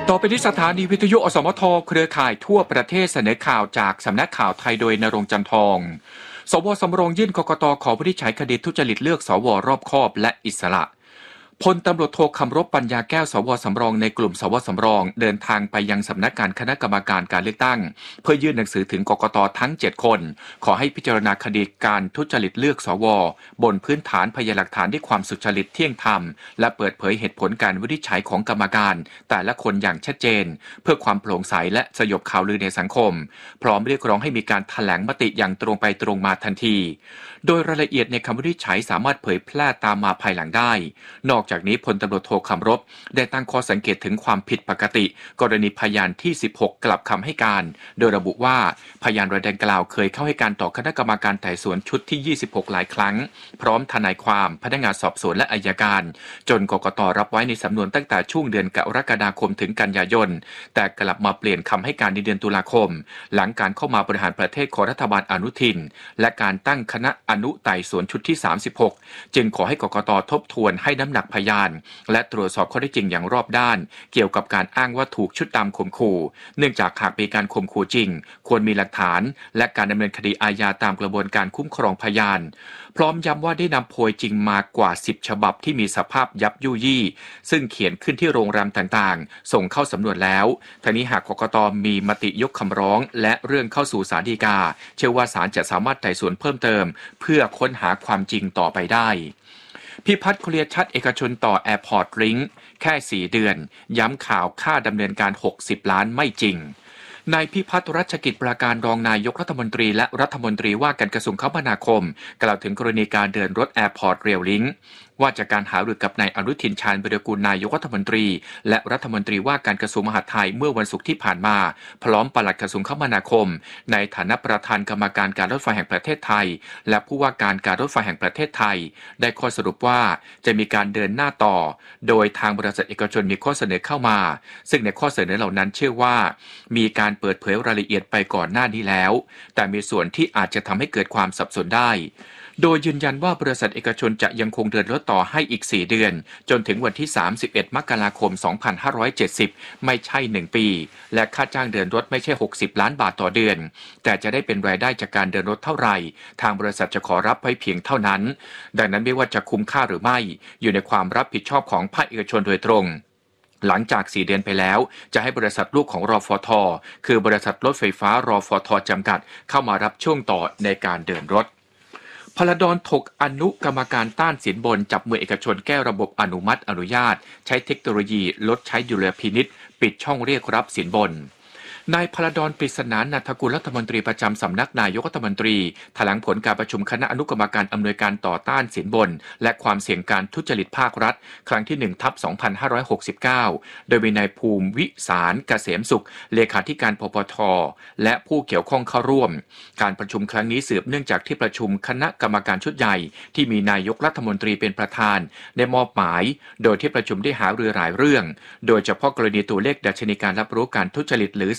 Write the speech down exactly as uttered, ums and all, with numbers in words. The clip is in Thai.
ต่อไปที่สถานีวิทยุอสมทเครือข่ายทั่วประเทศเสนอข่าวจากสำนักข่าวไทยโดยณรงค์จันทองสวสำรองยื่นกกตขอวินิจฉัยคดีทุจริตเลือกสวรอบคอบและอิสระพลตำรวจโทคำรบปัญญาแก้วสวสำรองในกลุ่มสวสำรองเดินทางไปยังสำนักงานคณะกรรมการการเลือกตั้งเพื่อยื่นหนังสือถึงกกตทั้งเจ็ดคนขอให้พิจารณาคดีการทุจริตเลือกสวบนพื้นฐานพยานหลักฐานด้วยความสุจริตเที่ยงธรรมและเปิดเผยเหตุผลการวินิจฉัยของกรรมการแต่ละคนอย่างชัดเจนเพื่อความโปร่งใสและสยบข่าวลือในสังคมพร้อมเรียกร้องให้มีการแถลงมติอย่างตรงไปตรงมาทันทีโดยรายละเอียดในคำวินิจฉัยสามารถเผยแพร่ตามมาภายหลังได้นอกจากนี้พลตำรวจโทคำรบได้ตั้งข้อสังเกตถึงความผิดปกติกรณีพยานที่สิบหกกลับคำให้การโดยระบุว่าพยานรายดังกล่าวเคยเข้าให้การต่อคณะกรรมการไต่สวนชุดที่ยี่สิบหกหลายครั้งพร้อมทนายความพนักงานสอบสวนและอัยการจนกกตรับไว้ในสำนวนตั้งแต่ช่วงเดือนกรกฎาคมถึงกันยายนแต่กลับมาเปลี่ยนคำให้การในเดือนตุลาคมหลังการเข้ามาบริหารประเทศของรัฐบาลอนุทินและการตั้งคณะอนุไต่สวนชุดที่สามสิบหกจึงขอให้กกตทบทวนให้น้ำหนักพยานและตรวจสอบข้อเท็จจริงอย่างรอบด้านเกี่ยวกับการอ้างว่าถูกชุดดำข่มขู่เนื่องจากหากมีการข่มขู่จริงควรมีหลักฐานและการดำเนินคดีอาญาตามกระบวนการคุ้มครองพยานพร้อมย้ำว่าได้นำโพยจริงมากว่าสิบฉบับที่มีสภาพยับยุยี่ซึ่งเขียนขึ้นที่โรงแรมต่างๆส่งเข้าสำนวนแล้วทั้งนี้หากกกตมีมติยกคำร้องและเรื่องเข้าสู่ศาลฎีกาเชื่อว่าศาลจะสามารถไต่สวนเพิ่มเติมเพื่อค้นหาความจริงต่อไปได้พิพัฒน์เคลียร์ชัดเอกชนต่อแอร์พอร์ตลิงก์แค่สี่เดือนย้ำข่าวค่าดำเนินการหกสิบล้านไม่จริงนายพิพัฒน์รัชกิจประการรองนายกรัฐมนตรีและรัฐมนตรีว่าการกระทรวงคมนาคมกล่าวถึงกรณีการเดินรถแอร์พอร์ตเรลลิงก์ว่าจากการหารือกับนายอนุทินชาญวิรากูลนายกรัฐมนตรีและรัฐมนตรีว่าการกระทรวงมหาดไทยเมื่อวันศุกร์ที่ผ่านมาพร้อมปลัดกระทรวงคมนาคมในฐานะประธานกรรมการการรถไฟแห่งประเทศไทยและผู้ว่าการการรถไฟแห่งประเทศไทยได้ข้อสรุปว่าจะมีการเดินหน้าต่อโดยทางบริษัทเอกชนมีข้อเสนอเข้ามาซึ่งในข้อเสนอเหล่านั้นเชื่อว่ามีการเปิดเผยรายละเอียดไปก่อนหน้านี้แล้วแต่มีส่วนที่อาจจะทำให้เกิดความสับสนได้โดยยืนยันว่าบริษัทเอกชนจะยังคงเดินรถต่อให้อีกสี่เดือนจนถึงวันที่สามสิบเอ็ดมกราคมสองพันห้าร้อยเจ็ดสิบไม่ใช่หนึ่งปีและค่าจ้างเดินรถไม่ใช่หกสิบล้านบาทต่อเดือนแต่จะได้เป็นรายได้จากการเดินรถเท่าไหร่ทางบริษัทจะขอรับไว้เพียงเท่านั้นดังนั้นไม่ว่าจะคุ้มค่าหรือไม่อยู่ในความรับผิดชอบของภาคเอกชนโดยตรงหลังจากสี่เดือนไปแล้วจะให้บริษัทลูกของรฟท.คือบริษัทรถไฟฟ้ารฟท.จำกัดเข้ามารับช่วงต่อในการเดินรถพลดรถกอนุกรรมการต้านสินบนจับมือเอกชนแก้ระบบอนุมัติอนุญาตใช้เทคโนโลยีลดใช้ดุลยพินิจปิดช่องเรียกรับสินบนนายพลดรปริศนานันทกุลรัฐมนตรีประจำสำนักนายกรัฐมนตรีแถลงผลการประชุมคณะอนุกรรมการอำนวยการต่อต้านสินบนและความเสี่ยงการทุจริตภาครัฐครั้งที่หนึ่งทับสองพันห้าร้อยหกสิบเก้าโดยมีนายภูมิวิสารเกษมสุขเลขาธิการปปทและผู้เกี่ยวข้องเข้าร่วมการประชุมครั้งนี้สืบเนื่องจากที่ประชุมคณะกรรมการชุดใหญ่ที่มีนายกรัฐมนตรีเป็นประธานได้มอบหมายโดยที่ประชุมได้หารือหลายเรื่องโดยเฉพาะกรณีตัวเลขดัชนีการรับรู้การทุจริตหรือ